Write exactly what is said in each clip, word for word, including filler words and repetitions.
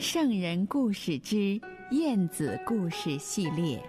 圣人故事之晏子故事系列，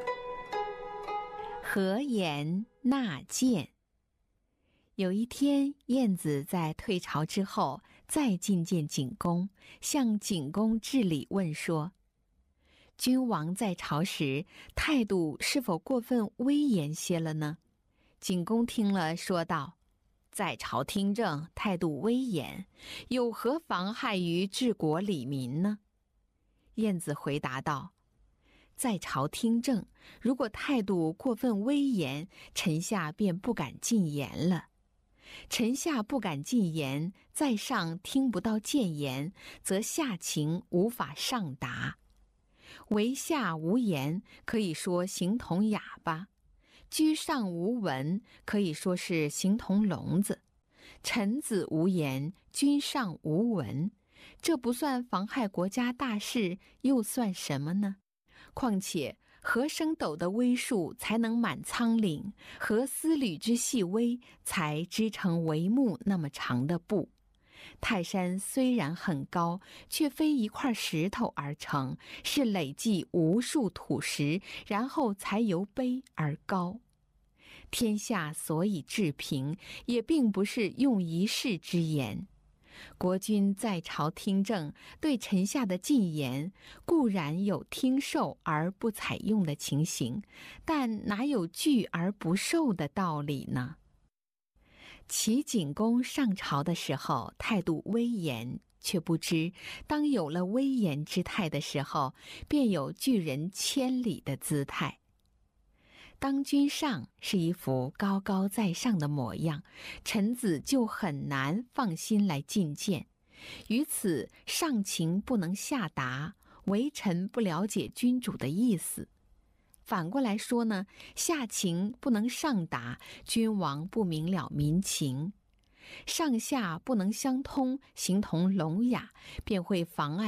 何言纳谏。有一天，晏子在退朝之后再觐见景公，向景公致礼问说：君王在朝时态度是否过分威严些了呢？景公听了说道：在朝听政，态度威严，有何妨害于治国理民呢？晏子回答道：在朝听政，如果态度过分威严，臣下便不敢进言了。臣下不敢进言，在上听不到谏言，则下情无法上达。为下无言，可以说形同哑巴；居上无闻，可以说是形同聋子。臣子无言，君上无闻，这不算妨害国家大事，又算什么呢？况且何升斗的威术才能满仓廪，何丝缕之细微才织成帷幕那么长的布？泰山虽然很高，却非一块石头而成，是累计无数土石，然后才由卑而高。天下所以治平，也并不是用一世之言。国君在朝听政，对臣下的进言，固然有听受而不采用的情形，但哪有拒而不受的道理呢？齐景公上朝的时候态度威严，却不知当有了威严之态的时候，便有拒人千里的姿态。当君上是一副高高在上的模样，臣子就很难放心来进谏。于此上情不能下达，微臣不了解君主的意思。反过来说呢，下情不能上达，君王不明了民情。上下不能相通，形同聋哑，便会妨碍